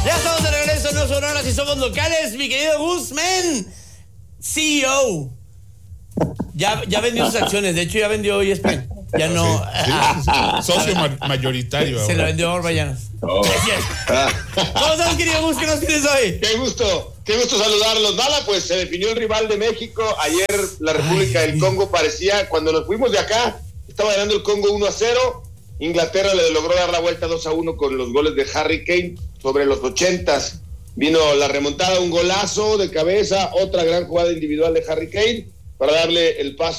Ya estamos de regreso, no son horas y somos locales, mi querido Guzmán, CEO. Ya vendió sus acciones, de hecho ya vendió ESPN. Ya no. Sí. Socio mayoritario. Se ahora. lo vendió a Orbañanos. ¿Cómo estás, querido Gus? ¿Qué nos tienes hoy? Qué gusto saludarlos. Nada, pues se definió el rival de México. Ayer la República del Congo parecía, cuando nos fuimos de acá, estaba ganando el Congo 1-0. Inglaterra le logró dar la vuelta 2-1 con los goles de Harry Kane sobre los 80s. Vino la remontada, un golazo de cabeza, otra gran jugada individual de Harry Kane para darle el paso